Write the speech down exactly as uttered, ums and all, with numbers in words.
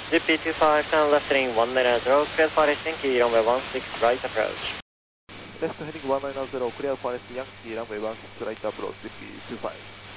G P two five, turn left heading one nine zero, clear for Helsinki, runway one six, right approach. Left heading one nine zero, clear for Yankee, runway one six, right approach, G P two five.